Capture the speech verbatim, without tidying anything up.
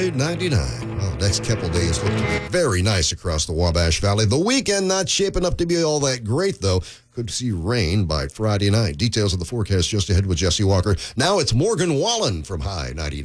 High ninety-nine. Well, next couple days look to be very nice across the Wabash Valley. The weekend not shaping up to be all that great, though. Could see rain by Friday night. Details of the forecast just ahead with Jesse Walker. Now it's Morgan Wallen from High ninety-nine.